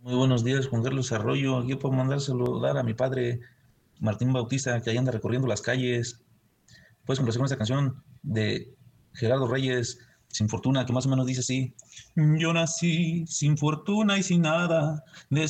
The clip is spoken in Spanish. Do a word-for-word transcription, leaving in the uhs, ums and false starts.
Muy buenos días, Juan Carlos Arroyo. Aquí puedo mandar saludar a mi padre Martín Bautista, que ahí anda recorriendo las calles. Puedes complacer con esta canción de Gerardo Reyes, Sin Fortuna, que más o menos dice así: Yo nací sin fortuna y sin nada, de